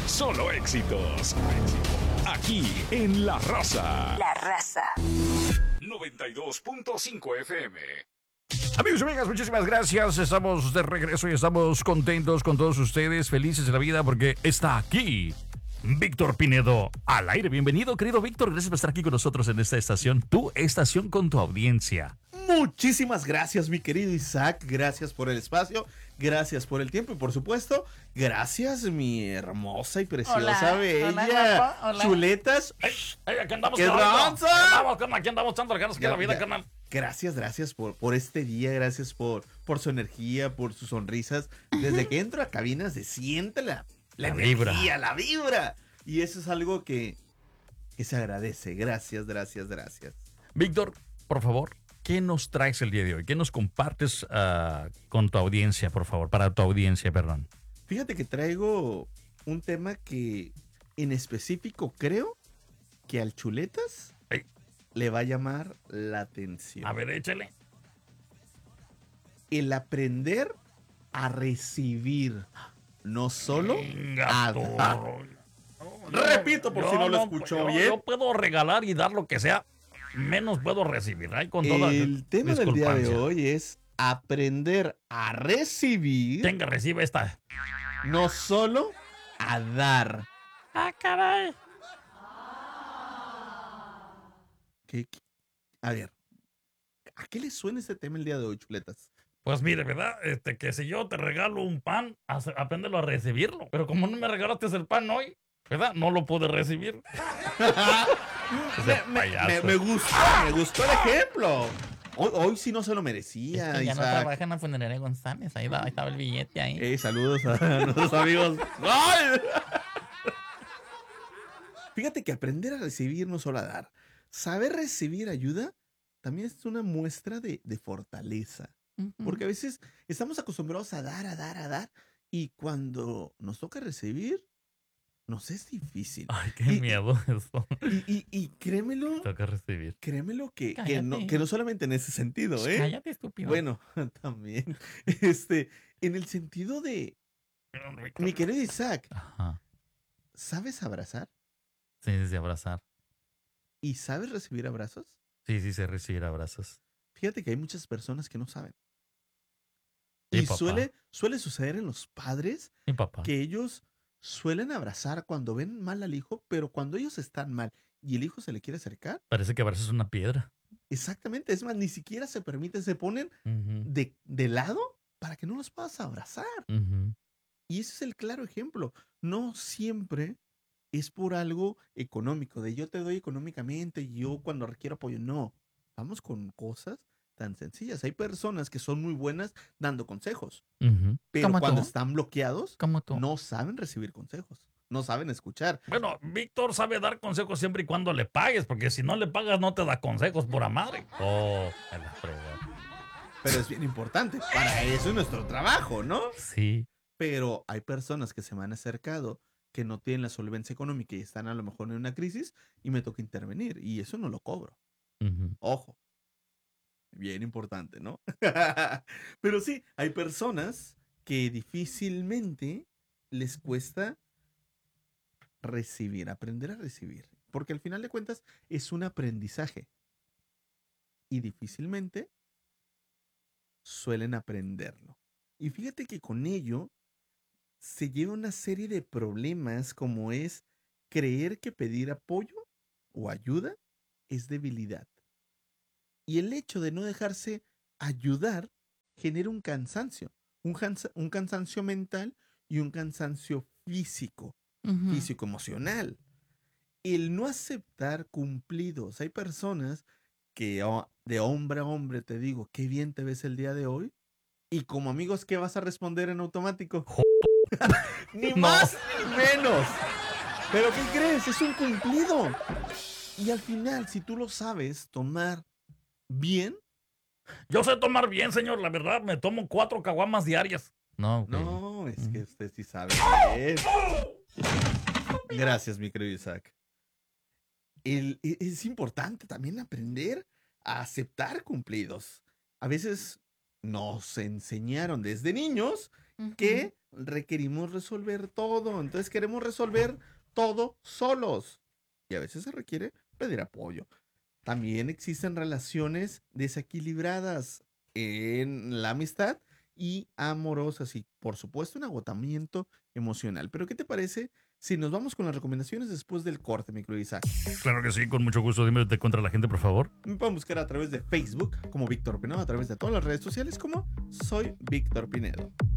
Solo éxitos. Aquí en La Raza. La Raza. 92.5 FM. Amigos y amigas, muchísimas gracias. Estamos de regreso y estamos contentos con todos ustedes, felices de la vida porque está aquí Víctor Pinedo al aire. Bienvenido, querido Víctor. Gracias por estar aquí con nosotros en esta estación, tu estación con tu audiencia. Muchísimas gracias, mi querido Isaac. Gracias por el espacio, gracias por el tiempo y por supuesto, gracias, mi hermosa y preciosa, bella. Hola, hola. Chuletas. Aquí andamos, ¡Qué ranza! Aquí andamos echando ganas que la vida, Ya. carnal. Gracias por este día, gracias por su energía, por sus sonrisas. Desde que entro a cabinas se siente la vibra. energía, la vibra. Y eso es algo que se agradece. Gracias. Víctor, por favor, ¿qué nos traes el día de hoy? ¿Qué nos compartes con tu audiencia, por favor? Para tu audiencia, perdón. Fíjate que traigo un tema que en específico creo que al Chuletas Ey. le va a llamar la atención. A ver, échale. El aprender a recibir, no solo a dar. Repito por si no lo escuchó bien. Yo puedo regalar y dar lo que sea, menos puedo recibir. Ay, con toda El tema del día de disculpancia. hoy es aprender a recibir, Tenga, recibe esta. no solo a dar. Ah, caray. A ver, ¿a qué le suena este tema el día de hoy, Chuletas? Pues mire, ¿verdad? Que si yo te regalo un pan, apréndelo a recibirlo. Pero como no me regalaste el pan hoy, ¿verdad? No lo pude recibir. Ese payaso. Me gustó el ejemplo. Hoy sí no se lo merecía, Es que ya no Isaac. trabaja en la funeraria González. Ahí estaba el billete ahí. Saludos a nuestros amigos. ¡Ay! Fíjate que aprender a recibir no solo a dar. Saber recibir ayuda también es una muestra de fortaleza. Porque a veces estamos acostumbrados a dar. Y cuando nos toca recibir, nos es difícil. Ay, qué Y- miedo eso. Y créemelo, Toca recibir. que Cállate. no solamente en ese sentido, ¿eh? Cállate, estúpido. Bueno, también. En el sentido de, mi querido Isaac, Ajá. ¿sabes abrazar? Sí, sí, abrazar. ¿Y sabes recibir abrazos? Sí, sí, sé recibir abrazos. Fíjate que hay muchas personas que no saben. Sí, Y papá. suele suceder en los padres Mi papá. que ellos suelen abrazar cuando ven mal al hijo, pero cuando ellos están mal y el hijo se le quiere acercar, Parece que abrazas una piedra. exactamente, es más, ni siquiera se permiten, se ponen Ujú, de lado para que no los puedas abrazar. ujú. Y ese es el claro ejemplo. No siempre es por algo económico, de yo te doy económicamente y yo cuando requiero apoyo. No, vamos con cosas tan sencillas. Hay personas que son muy buenas dando consejos, Ujú. pero ¿Como cuando tú? están bloqueados, Como tú. no saben recibir consejos, no saben escuchar. Bueno, Víctor sabe dar consejos siempre y cuando le pagues, porque si no le pagas no te da consejos por madre. Oh, me la fregó. Pero es bien importante, para eso es nuestro trabajo, ¿no? Sí. Pero hay personas que se me han acercado que no tienen la solvencia económica y están a lo mejor en una crisis y me toca intervenir y eso no lo cobro. Ujú. Ojo, bien importante, ¿no? Pero sí, hay personas que difícilmente les cuesta recibir, aprender a recibir, porque al final de cuentas es un aprendizaje y difícilmente suelen aprenderlo. Y fíjate que con ello se lleva una serie de problemas como es creer que pedir apoyo o ayuda es debilidad. Y el hecho de no dejarse ayudar genera un cansancio, un cansancio mental y un cansancio físico, Ujú. físico-emocional. El no aceptar cumplidos. Hay personas que de hombre a hombre te digo, qué bien te ves el día de hoy. Y como amigos, ¿qué vas a responder en automático? Ni No. más ni menos. Pero ¿qué crees? Es un cumplido. Y al final, si tú lo sabes tomar bien, Yo sé tomar bien, señor. La verdad, me tomo 4 caguamas diarias. No, güey. no, es que usted sí sabe bien. Gracias, mi querido Isaac. Es importante también aprender a aceptar cumplidos. A veces nos enseñaron desde niños que requerimos resolver todo. Entonces queremos resolver todo solos. Y a veces se requiere pedir apoyo. También existen relaciones desequilibradas en la amistad y amorosas y, por supuesto, un agotamiento emocional. Pero ¿qué te parece si nos vamos con las recomendaciones después del corte, mi querido Isaac? Claro que sí, con mucho gusto. Dime de contra la gente, por favor. Me pueden buscar a través de Facebook como Víctor Pinedo, a través de todas las redes sociales como Soy Víctor Pinedo.